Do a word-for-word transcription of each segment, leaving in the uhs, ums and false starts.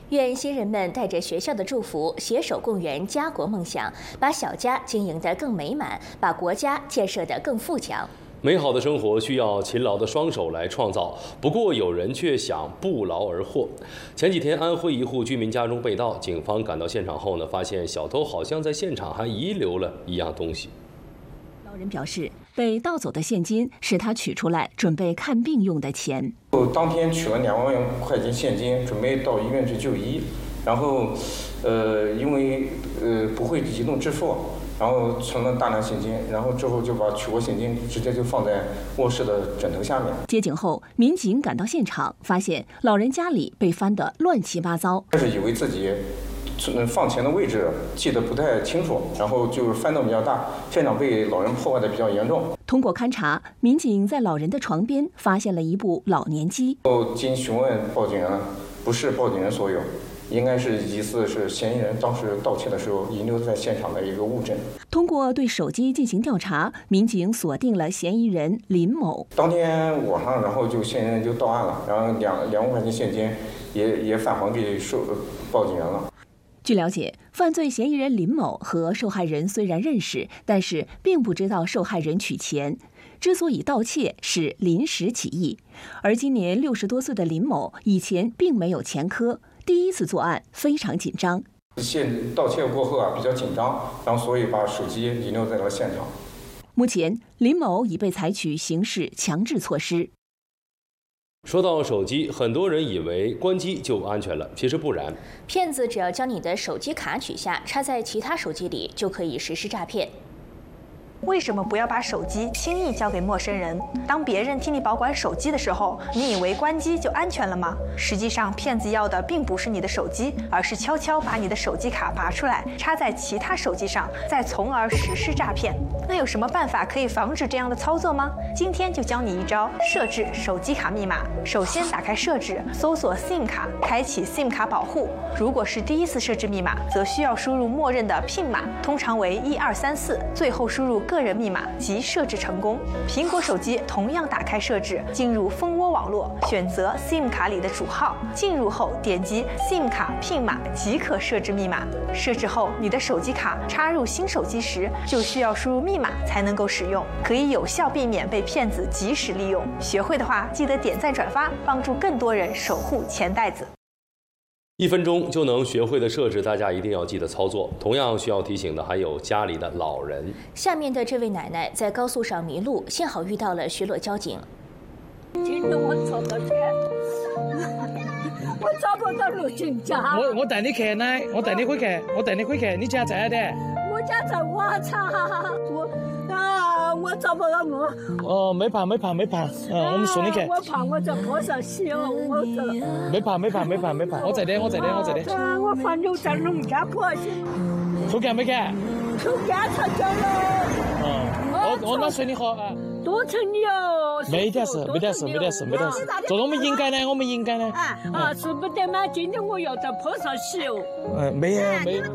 愿新人们带着学校的祝福，携手共圆家国梦想，把小家经营得更美满，把国家建设得更富强。 美好的生活需要勤劳的双手来创造，不过有人却想不劳而获。前几天，安徽一户居民家中被盗，警方赶到现场后呢，发现小偷好像在现场还遗留了一样东西。 老人表示，被盗走的现金是他取出来准备看病用的钱。 当天取了两万块钱现金，准备到医院去就医。然后，呃，因为呃不会移动支付，然后存了大量现金，然后之后就把取过现金直接就放在卧室的枕头下面。 接警后，民警赶到现场，发现老人家里被翻得乱七八糟。 开始以为自己放钱的位置记得不太清楚，然后就是翻动比较大，现场被老人破坏的比较严重。 通过勘查，民警在老人的床边发现了一部老年机。 后经询问报警人，不是报警人所有，应该是疑似是嫌疑人当时盗窃的时候遗留在现场的一个物证。 通过对手机进行调查，民警锁定了嫌疑人林某。 当天晚上，然后就嫌疑人就到案了，然后两两万块钱现金也也返还给受报警人了。 据了解，犯罪嫌疑人林某和受害人虽然认识，但是并不知道受害人取钱。之所以盗窃，是临时起意。而今年六十多岁的林某以前并没有前科，第一次作案非常紧张。 现盗窃过后啊，比较紧张，然后所以把手机遗留在了现场。 目前，林某已被采取刑事强制措施。 说到手机，很多人以为关机就安全了，其实不然。 骗子只要将你的手机卡取下，插在其他手机里，就可以实施诈骗。 为什么不要把手机轻易交给陌生人？当别人替你保管手机的时候，你以为关机就安全了吗？实际上，骗子要的并不是你的手机，而是悄悄把你的手机卡拔出来，插在其他手机上，再从而实施诈骗。那有什么办法可以防止这样的操作吗？今天就教你一招：设置手机卡密码。首先打开设置，搜索 SIM 卡，开启 SIM 卡保护。如果是第一次设置密码，则需要输入默认的 PIN 码，通常为一二三四，最后输入个人密码即设置成功。苹果手机同样打开设置，进入蜂窝网络，选择 SIM 卡里的主号，进入后点击 SIM 卡 PIN 码即可设置密码。设置后，你的手机卡插入新手机时，就需要输入密码才能够使用，可以有效避免被骗子及时利用。学会的话，记得点赞转发，帮助更多人守护钱袋子。 一分钟就能学会的设置，大家一定要记得操作。同样需要提醒的还有家里的老人。 下面的这位奶奶在高速上迷路，幸好遇到了巡逻交警。 今天我找到去，我找不到路进家。 我我带你去奶，我带你回去，我带你回去。你家在哪的？ 我家在瓦厂，我啊，我找不到路。 哦，没怕没怕没怕，嗯，我们送你去。 我怕我在坡上洗哦，我这。 没怕没怕没怕没怕，我在的我在的我在的。 啊，我怕留在农家坡去。 抽干没干？ 抽检查交了。 嗯，我我拿水你喝啊。 多称你哦。 没得事没得事没得事没得事，做我们应该的我们应该的。 啊啊，是不得嘛？今天我要在坡上洗哦。 嗯，没有没有。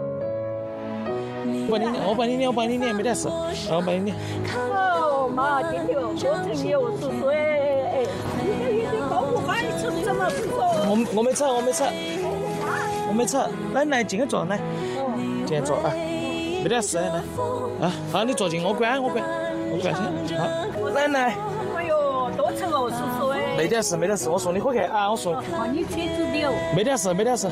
我帮你捏，我帮你捏，我帮你捏，没得事。我帮你捏。 哦，妈，今天多称你哦，是说哎，你这一定高不买吃什么不说？ 我我没吃，我没吃，我没吃。来来，进来坐来，进来坐啊，没得事来啊。好，你坐进我管我管我管去。好，来来。 哎呦，多称哦，是说哎。 没得事没得事，我送你回去啊，我送。 哦，你车子的哦。 没得事没得事。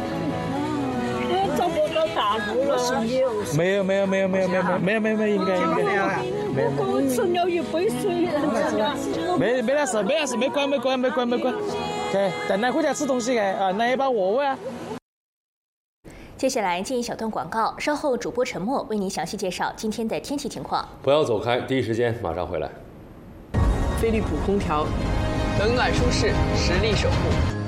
找不到大路了，是你哦。 没有没有没有没有没有没有没有没有应该应该。 没有。我吃了一杯水， 没没得事没得事，没关没关没关没关。给带奶回家吃东西给啊，奶一把窝窝啊。 接下来进一小段广告，稍后主播陈默为您详细介绍今天的天气情况。 不要走开，第一时间马上回来。 飞利浦空调，冷暖舒适，实力守护。